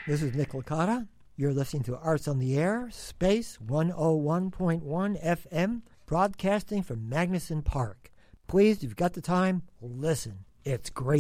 This is Nick Licata. You're listening to Arts on the Air, Space 101.1 FM, broadcasting from Magnuson Park. Please, if you've got the time, listen. It's great.